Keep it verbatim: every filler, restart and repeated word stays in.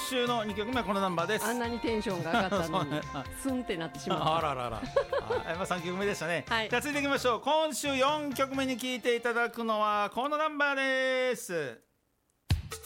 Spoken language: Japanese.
週のにきょくめはこのナンバーです。 あんなにテンションが上がったのにそうねスンってなってしまった。 あらららはいまあ、さんきょくめでしたね、 はい、 じゃあ続いていきましょう。今週よんきょくめに聴いていただくのはこのナンバーです。